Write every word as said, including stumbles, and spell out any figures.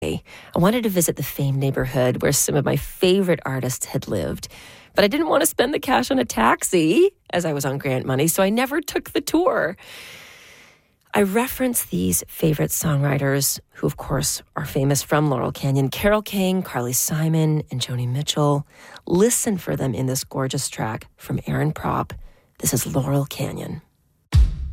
day. I wanted to visit the famed neighborhood where some of my favorite artists had lived. But I didn't want to spend the cash on a taxi, as I was on grant money, so I never took the tour. I reference these favorite songwriters, who of course are famous from Laurel Canyon: Carole King, Carly Simon, and Joni Mitchell. Listen for them in this gorgeous track from Aaron Propp. This is Laurel Canyon.